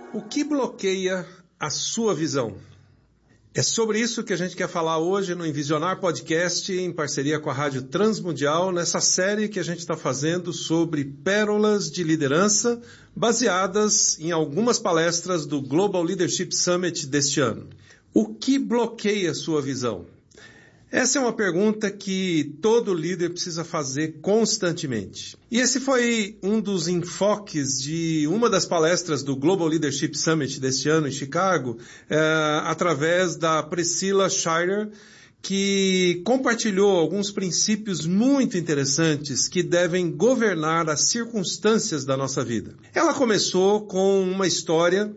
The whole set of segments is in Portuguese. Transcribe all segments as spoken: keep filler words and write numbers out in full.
O que bloqueia a sua visão? É sobre isso que a gente quer falar hoje no Envisionar Podcast, em parceria com a Rádio Transmundial, nessa série que a gente está fazendo sobre pérolas de liderança, baseadas em algumas palestras do Global Leadership Summit deste ano. O que bloqueia a sua visão? Essa é uma pergunta que todo líder precisa fazer constantemente. E esse foi um dos enfoques de uma das palestras do Global Leadership Summit deste ano em Chicago, é, através da Priscilla Shirer, que compartilhou alguns princípios muito interessantes que devem governar as circunstâncias da nossa vida. Ela começou com uma história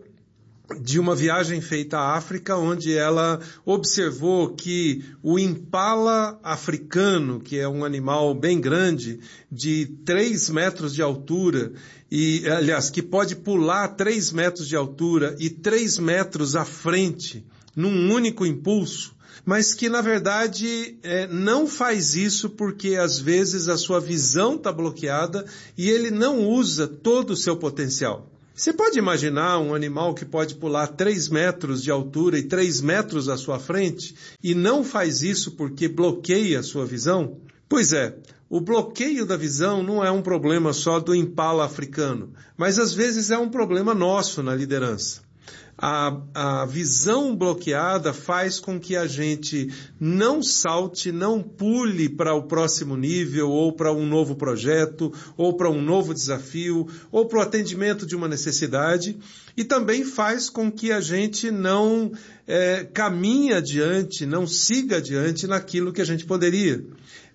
de uma viagem feita à África, onde ela observou que o impala africano, que é um animal bem grande, de três metros de altura, e, aliás, que pode pular três metros de altura e três metros à frente, num único impulso, mas que, na verdade, é, não faz isso porque, às vezes, a sua visão está bloqueada e ele não usa todo o seu potencial. Você pode imaginar um animal que pode pular três metros de altura e três metros à sua frente e não faz isso porque bloqueia a sua visão? Pois é, o bloqueio da visão não é um problema só do impala africano, mas às vezes é um problema nosso na liderança. A, a visão bloqueada faz com que a gente não salte, não pule para o próximo nível, ou para um novo projeto, ou para um novo desafio, ou para o atendimento de uma necessidade, e também faz com que a gente não é, caminhe adiante, não siga adiante naquilo que a gente poderia.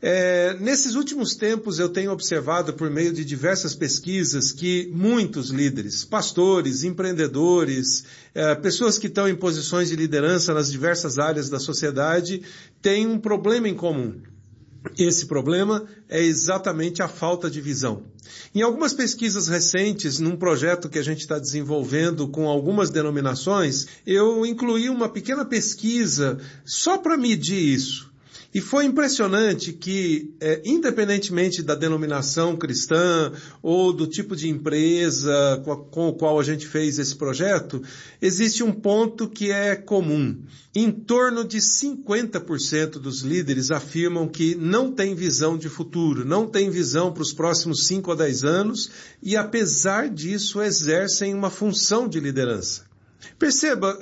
É, nesses últimos tempos eu tenho observado por meio de diversas pesquisas que muitos líderes, pastores, empreendedores, é, pessoas que estão em posições de liderança nas diversas áreas da sociedade têm um problema em comum. Esse problema é exatamente a falta de visão. Em algumas pesquisas recentes, num projeto que a gente está desenvolvendo com algumas denominações, eu incluí uma pequena pesquisa só para medir isso. E foi impressionante que, é, independentemente da denominação cristã ou do tipo de empresa com, a, com o qual a gente fez esse projeto, existe um ponto que é comum. Em torno de cinquenta por cento dos líderes afirmam que não tem visão de futuro, não tem visão para os próximos cinco a dez anos e, apesar disso, exercem uma função de liderança. Perceba,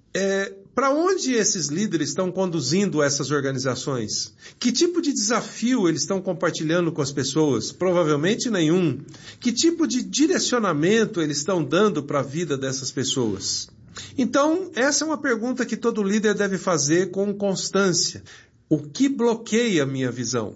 é, para onde esses líderes estão conduzindo essas organizações? Que tipo de desafio eles estão compartilhando com as pessoas? Provavelmente nenhum. Que tipo de direcionamento eles estão dando para a vida dessas pessoas? Então, essa é uma pergunta que todo líder deve fazer com constância. O que bloqueia a minha visão?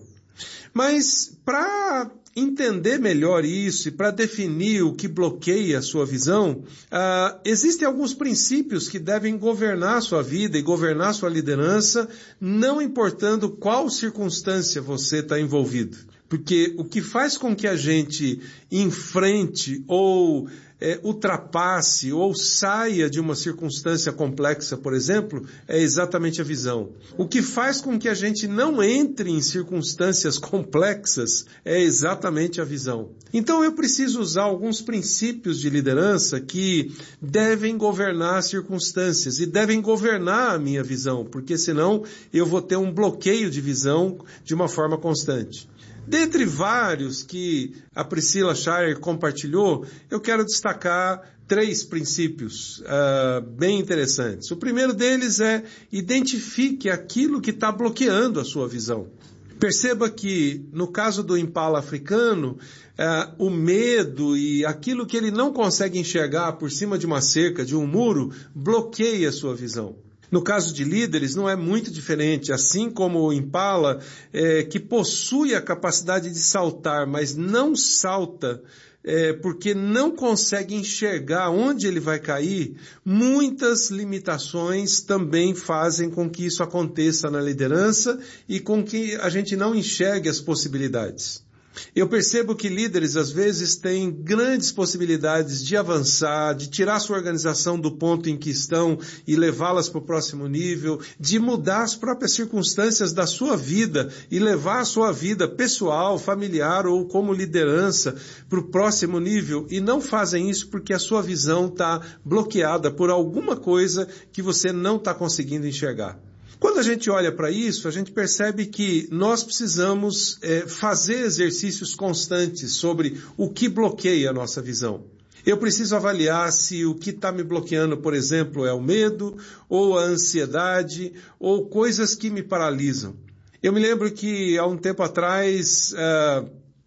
Mas, para entender melhor isso e para definir o que bloqueia a sua visão, uh, existem alguns princípios que devem governar a sua vida e governar a sua liderança, não importando qual circunstância você está envolvido. Porque o que faz com que a gente enfrente ou é, ultrapasse ou saia de uma circunstância complexa, por exemplo, é exatamente a visão. O que faz com que a gente não entre em circunstâncias complexas é exatamente a visão. Então eu preciso usar alguns princípios de liderança que devem governar as circunstâncias e devem governar a minha visão, porque senão eu vou ter um bloqueio de visão de uma forma constante. Dentre vários que a Priscilla Shirer compartilhou, eu quero destacar três princípios uh, bem interessantes. O primeiro deles é: identifique aquilo que está bloqueando a sua visão. Perceba que, no caso do impala africano, uh, o medo e aquilo que ele não consegue enxergar por cima de uma cerca, de um muro, bloqueia a sua visão. No caso de líderes, não é muito diferente. Assim como o impala, é, que possui a capacidade de saltar, mas não salta é, porque não consegue enxergar onde ele vai cair, muitas limitações também fazem com que isso aconteça na liderança e com que a gente não enxergue as possibilidades. Eu percebo que líderes, às vezes, têm grandes possibilidades de avançar, de tirar sua organização do ponto em que estão e levá-las para o próximo nível, de mudar as próprias circunstâncias da sua vida e levar a sua vida pessoal, familiar ou como liderança para o próximo nível, e não fazem isso porque a sua visão está bloqueada por alguma coisa que você não está conseguindo enxergar. Quando a gente olha para isso, a gente percebe que nós precisamos é, fazer exercícios constantes sobre o que bloqueia a nossa visão. Eu preciso avaliar se o que está me bloqueando, por exemplo, é o medo, ou a ansiedade, ou coisas que me paralisam. Eu me lembro que há um tempo atrás uh,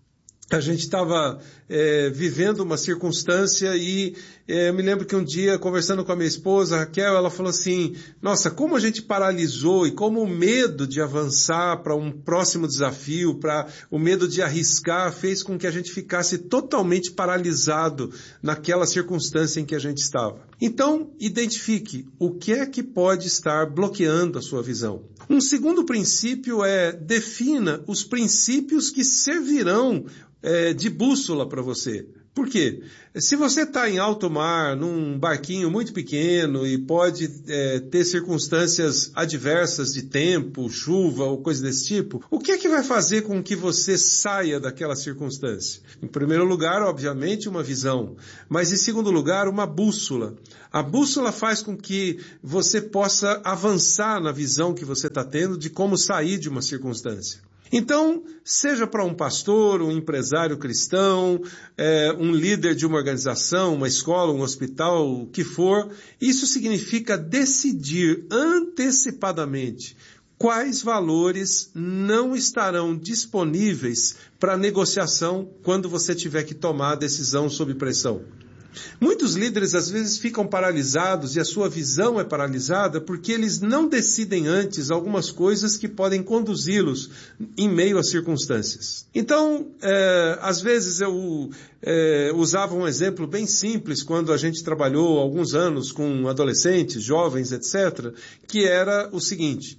a gente estava é, vivendo uma circunstância e é, eu me lembro que um dia, conversando com a minha esposa, a Raquel, ela falou assim, nossa, como a gente paralisou e como o medo de avançar para um próximo desafio, para o medo de arriscar, fez com que a gente ficasse totalmente paralisado naquela circunstância em que a gente estava. Então, identifique o que é que pode estar bloqueando a sua visão. Um segundo princípio é, defina os princípios que servirão é, de bússola para você. Por quê? Se você está em alto mar, num barquinho muito pequeno e pode é, ter circunstâncias adversas de tempo, chuva ou coisa desse tipo, o que é que vai fazer com que você saia daquela circunstância? Em primeiro lugar, obviamente, uma visão, mas em segundo lugar, uma bússola. A bússola faz com que você possa avançar na visão que você está tendo de como sair de uma circunstância. Então, seja para um pastor, um empresário cristão, é, um líder de uma organização, uma escola, um hospital, o que for, isso significa decidir antecipadamente quais valores não estarão disponíveis para negociação quando você tiver que tomar a decisão sob pressão. Muitos líderes às vezes ficam paralisados e a sua visão é paralisada porque eles não decidem antes algumas coisas que podem conduzi-los em meio às circunstâncias. Então, é, às vezes eu é, usava um exemplo bem simples quando a gente trabalhou há alguns anos com adolescentes, jovens, etcétera, que era o seguinte...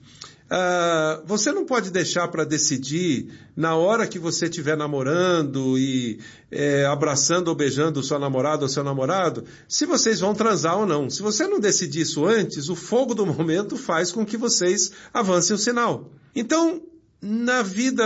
Uh, você não pode deixar para decidir na hora que você estiver namorando e é, abraçando ou beijando sua namorada ou seu namorado, se vocês vão transar ou não. Se você não decidir isso antes, o fogo do momento faz com que vocês avancem o sinal. Então, na vida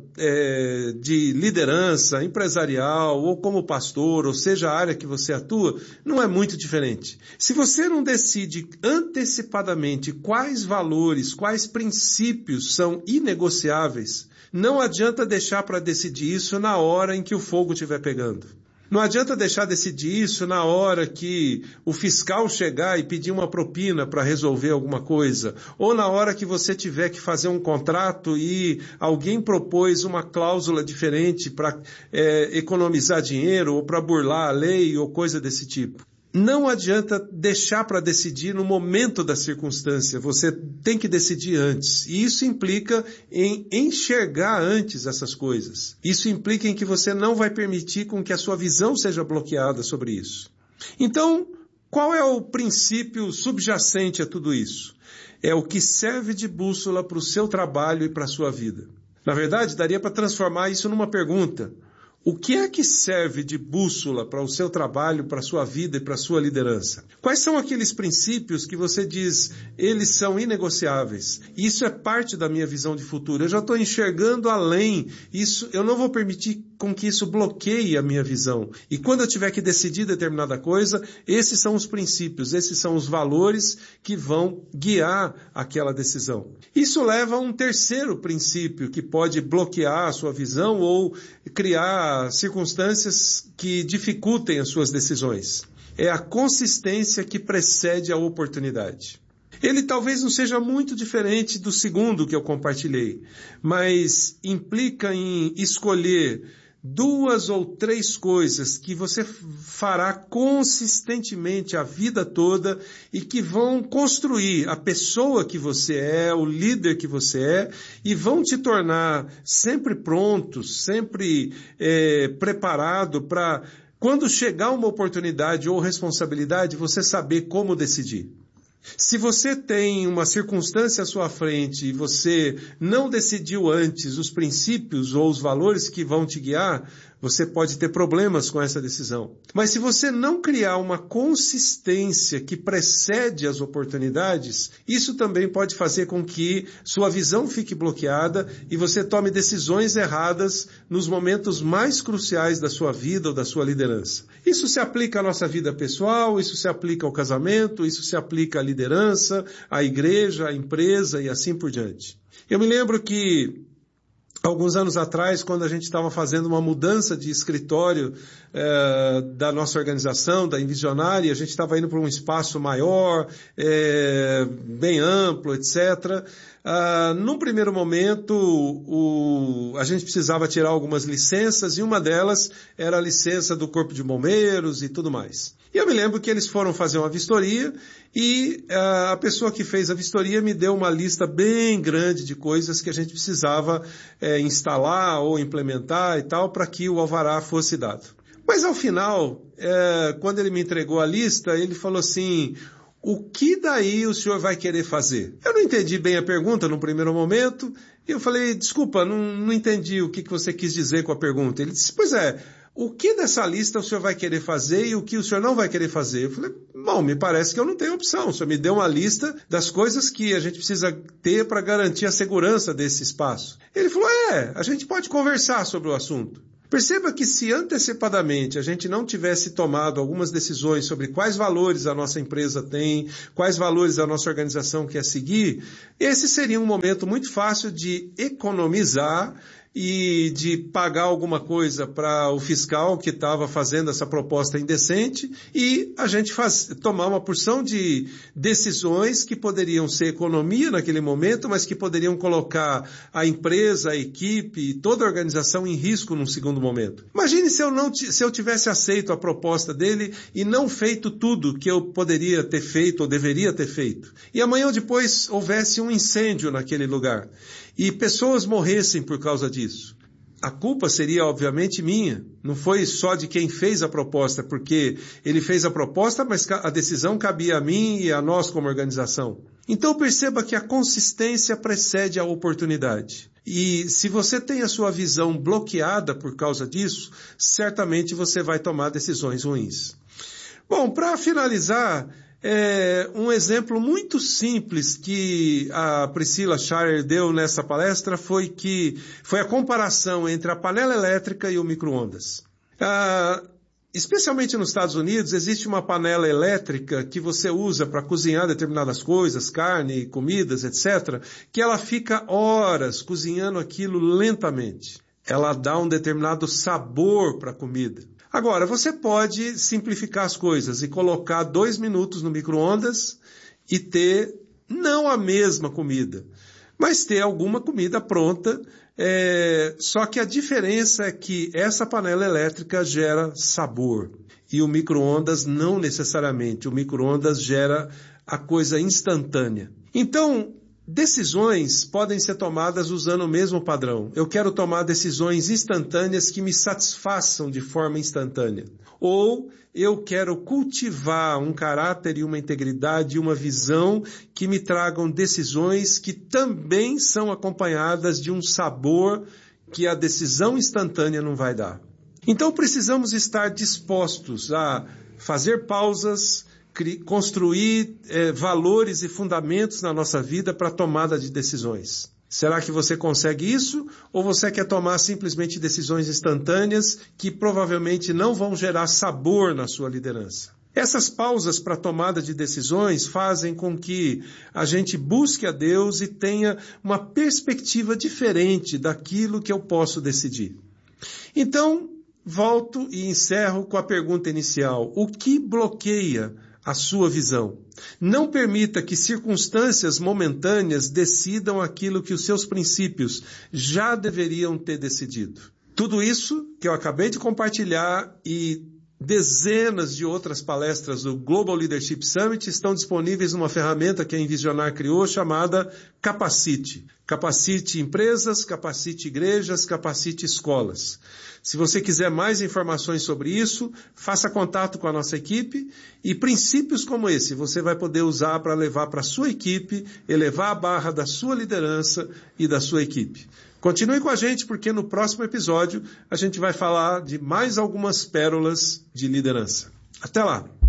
é, de liderança empresarial ou como pastor, ou seja a área que você atua, não é muito diferente. Se você não decide antecipadamente quais valores, quais princípios são inegociáveis, não adianta deixar para decidir isso na hora em que o fogo estiver pegando. Não adianta deixar decidir isso na hora que o fiscal chegar e pedir uma propina para resolver alguma coisa, ou na hora que você tiver que fazer um contrato e alguém propôs uma cláusula diferente para é, economizar dinheiro ou para burlar a lei ou coisa desse tipo. Não adianta deixar para decidir no momento da circunstância, você tem que decidir antes. E isso implica em enxergar antes essas coisas. Isso implica em que você não vai permitir com que a sua visão seja bloqueada sobre isso. Então, qual é o princípio subjacente a tudo isso? É o que serve de bússola para o seu trabalho e para a sua vida. Na verdade, daria para transformar isso numa pergunta. O que é que serve de bússola para o seu trabalho, para a sua vida e para a sua liderança? Quais são aqueles princípios que você diz, eles são inegociáveis? Isso é parte da minha visão de futuro. Eu já estou enxergando além. Isso, eu não vou permitir com que isso bloqueie a minha visão. E quando eu tiver que decidir determinada coisa, esses são os princípios, esses são os valores que vão guiar aquela decisão. Isso leva a um terceiro princípio que pode bloquear a sua visão ou criar circunstâncias que dificultem as suas decisões. É a consistência que precede a oportunidade. Ele talvez não seja muito diferente do segundo que eu compartilhei, mas implica em escolher duas ou três coisas que você fará consistentemente a vida toda e que vão construir a pessoa que você é, o líder que você é, e vão te tornar sempre pronto, sempre é, preparado para, quando chegar uma oportunidade ou responsabilidade, você saber como decidir. Se você tem uma circunstância à sua frente e você não decidiu antes os princípios ou os valores que vão te guiar, você pode ter problemas com essa decisão. Mas se você não criar uma consistência que precede as oportunidades, isso também pode fazer com que sua visão fique bloqueada e você tome decisões erradas nos momentos mais cruciais da sua vida ou da sua liderança. Isso se aplica à nossa vida pessoal, isso se aplica ao casamento, isso se aplica à liderança, à igreja, à empresa e assim por diante. Eu me lembro que alguns anos atrás, quando a gente estava fazendo uma mudança de escritório eh, da nossa organização, da Invisionária, a gente estava indo para um espaço maior, eh, bem amplo, etcétera. Ah, num primeiro momento, o, a gente precisava tirar algumas licenças e uma delas era a licença do Corpo de Bombeiros e tudo mais. E eu me lembro que eles foram fazer uma vistoria e uh, a pessoa que fez a vistoria me deu uma lista bem grande de coisas que a gente precisava uh, instalar ou implementar e tal para que o alvará fosse dado. Mas ao final, uh, quando ele me entregou a lista, ele falou assim: o que daí o senhor vai querer fazer? Eu não entendi bem a pergunta no primeiro momento e eu falei: desculpa, não, não entendi o que, que você quis dizer com a pergunta. Ele disse: pois é, o que dessa lista o senhor vai querer fazer e o que o senhor não vai querer fazer? Eu falei: bom, me parece que eu não tenho opção. O senhor me deu uma lista das coisas que a gente precisa ter para garantir a segurança desse espaço. Ele falou: é, a gente pode conversar sobre o assunto. Perceba que se antecipadamente a gente não tivesse tomado algumas decisões sobre quais valores a nossa empresa tem, quais valores a nossa organização quer seguir, esse seria um momento muito fácil de economizar e de pagar alguma coisa para o fiscal que estava fazendo essa proposta indecente e a gente faz, tomar uma porção de decisões que poderiam ser economia naquele momento, mas que poderiam colocar a empresa, a equipe e toda a organização em risco num segundo momento. Imagine se eu, não, se eu tivesse aceito a proposta dele e não feito tudo que eu poderia ter feito ou deveria ter feito. E amanhã ou depois houvesse um incêndio naquele lugar e pessoas morressem por causa disso. A culpa seria, obviamente, minha. Não foi só de quem fez a proposta, porque ele fez a proposta, mas a decisão cabia a mim e a nós como organização. Então perceba que a consistência precede a oportunidade. E se você tem a sua visão bloqueada por causa disso, certamente você vai tomar decisões ruins. Bom, para finalizar, É, um exemplo muito simples que a Priscila Shirer deu nessa palestra foi que foi a comparação entre a panela elétrica e o micro-ondas. Ah, especialmente nos Estados Unidos, existe uma panela elétrica que você usa para cozinhar determinadas coisas, carne, comidas, etcétera, que ela fica horas cozinhando aquilo lentamente. Ela dá um determinado sabor para a comida. Agora, você pode simplificar as coisas e colocar dois minutos no micro-ondas e ter não a mesma comida, mas ter alguma comida pronta, é... só que a diferença é que essa panela elétrica gera sabor e o micro-ondas não necessariamente. O micro-ondas gera a coisa instantânea. Então, decisões podem ser tomadas usando o mesmo padrão. Eu quero tomar decisões instantâneas que me satisfaçam de forma instantânea. Ou eu quero cultivar um caráter e uma integridade e uma visão que me tragam decisões que também são acompanhadas de um sabor que a decisão instantânea não vai dar. Então precisamos estar dispostos a fazer pausas, construir eh, valores e fundamentos na nossa vida para a tomada de decisões. Será que você consegue isso? Ou você quer tomar simplesmente decisões instantâneas que provavelmente não vão gerar sabor na sua liderança? Essas pausas para a tomada de decisões fazem com que a gente busque a Deus e tenha uma perspectiva diferente daquilo que eu posso decidir. Então, volto e encerro com a pergunta inicial. O que bloqueia a sua visão? Não permita que circunstâncias momentâneas decidam aquilo que os seus princípios já deveriam ter decidido. Tudo isso que eu acabei de compartilhar e Dezenas de outras palestras do Global Leadership Summit estão disponíveis numa ferramenta que a Envisionar criou chamada Capacite. Capacite empresas, capacite igrejas, capacite escolas. Se você quiser mais informações sobre isso, faça contato com a nossa equipe e princípios como esse você vai poder usar para levar para a sua equipe, elevar a barra da sua liderança e da sua equipe. Continue com a gente porque no próximo episódio a gente vai falar de mais algumas pérolas de liderança. Até lá!